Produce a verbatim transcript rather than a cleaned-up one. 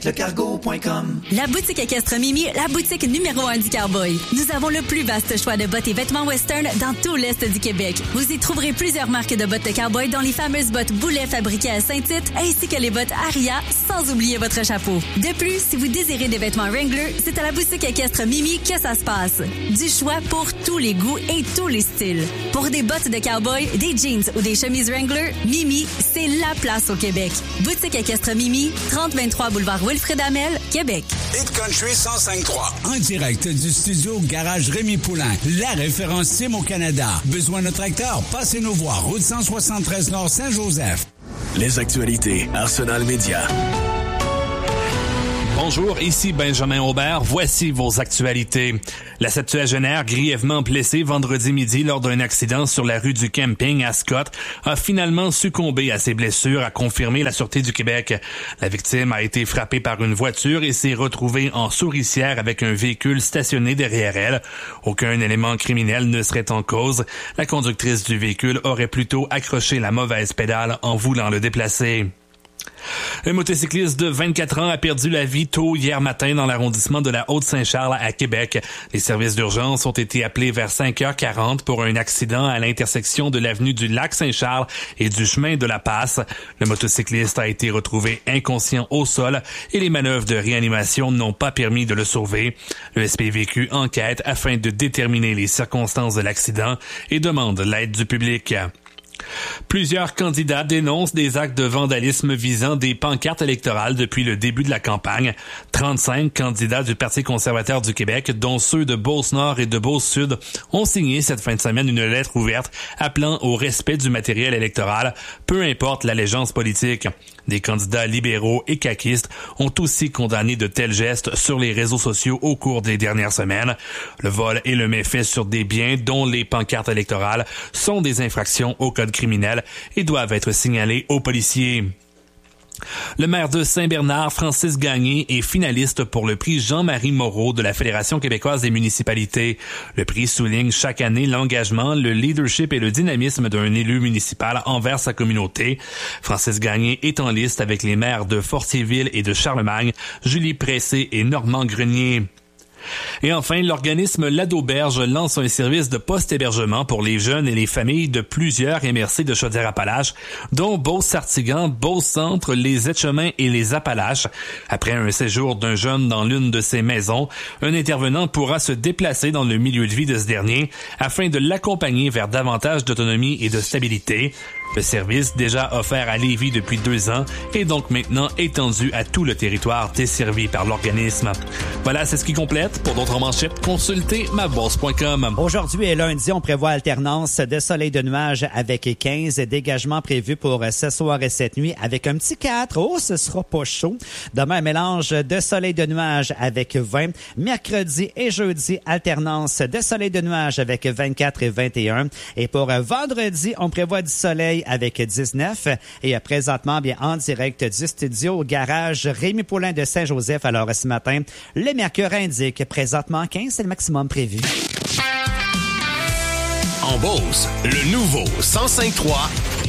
Lecargo point com. La boutique équestre Mimi, la boutique numéro un du cowboy. Nous avons le plus vaste choix de bottes et vêtements western dans tout l'Est du Québec. Vous y trouverez plusieurs marques de bottes de cowboy, dont les fameuses bottes Boulet fabriquées à Saint-Tite, ainsi que les bottes Aria, sans oublier votre chapeau. De plus, si vous désirez des vêtements Wrangler, c'est à la boutique équestre Mimi que ça se passe. Du choix pour tous les goûts et tous les styles. Pour des bottes de cowboy, des jeans ou des chemises Wrangler, Mimi, c'est la place au Québec. Boutique équestre Mimi, trente vingt-trois boulevard Wilfrid Hamel, Québec. Hit Country cent cinq trois. En direct du studio Garage Rémi Poulain, la référence Sim au Canada. Besoin de tracteur? Passez nous voir, route cent soixante-treize Nord Saint-Joseph. Les actualités Arsenal Média. Bonjour, ici Benjamin Aubert. Voici vos actualités. La septuagénaire, grièvement blessée vendredi midi lors d'un accident sur la rue du Camping à Scott, a finalement succombé à ses blessures, a confirmé la Sûreté du Québec. La victime a été frappée par une voiture et s'est retrouvée en souricière avec un véhicule stationné derrière elle. Aucun élément criminel ne serait en cause. La conductrice du véhicule aurait plutôt accroché la mauvaise pédale en voulant le déplacer. Un motocycliste de vingt-quatre ans a perdu la vie tôt hier matin dans l'arrondissement de la Haute-Saint-Charles à Québec. Les services d'urgence ont été appelés vers cinq heures quarante pour un accident à l'intersection de l'avenue du Lac-Saint-Charles et du chemin de la Passe. Le motocycliste a été retrouvé inconscient au sol et les manœuvres de réanimation n'ont pas permis de le sauver. Le S P V Q enquête afin de déterminer les circonstances de l'accident et demande l'aide du public. Plusieurs candidats dénoncent des actes de vandalisme visant des pancartes électorales depuis le début de la campagne. trente-cinq candidats du Parti conservateur du Québec, dont ceux de Beauce-Nord et de Beauce-Sud, ont signé cette fin de semaine une lettre ouverte appelant au respect du matériel électoral, peu importe l'allégeance politique. Des candidats libéraux et caquistes ont aussi condamné de tels gestes sur les réseaux sociaux au cours des dernières semaines. Le vol et le méfait sur des biens, dont les pancartes électorales, sont des infractions au code criminel et doivent être signalés aux policiers. Le maire de Saint-Bernard, Francis Gagné, est finaliste pour le prix Jean-Marie Moreau de la Fédération québécoise des municipalités. Le prix souligne chaque année l'engagement, le leadership et le dynamisme d'un élu municipal envers sa communauté. Francis Gagné est en liste avec les maires de Fortierville et de Charlemagne, Julie Pressé et Normand Grenier. Et enfin, l'organisme L'Auberge lance un service de post-hébergement pour les jeunes et les familles de plusieurs M R C de Chaudière-Appalaches, dont Beauce-Sartigan, Beauce-Centre, les Etchemins et les Appalaches. Après un séjour d'un jeune dans l'une de ces maisons, un intervenant pourra se déplacer dans le milieu de vie de ce dernier afin de l'accompagner vers davantage d'autonomie et de stabilité. Le service, déjà offert à Lévis depuis deux ans, est donc maintenant étendu à tout le territoire desservi par l'organisme. Voilà, c'est ce qui complète. Pour d'autres manchettes, consultez ma bourse point com. Aujourd'hui et lundi, on prévoit alternance de soleil de nuages avec quinze dégagements prévus pour ce soir et cette nuit avec un petit quatre. Oh, ce sera pas chaud. Demain, un mélange de soleil de nuages avec vingt. Mercredi et jeudi, alternance de soleil de nuages avec vingt-quatre et vingt et un. Et pour vendredi, on prévoit du soleil avec dix-neuf. Et présentement, bien en direct du studio Garage Rémi Poulain de Saint-Joseph. Alors ce matin, le mercure indique présentement quinze, c'est le maximum prévu. En Beauce, le nouveau cent cinq trois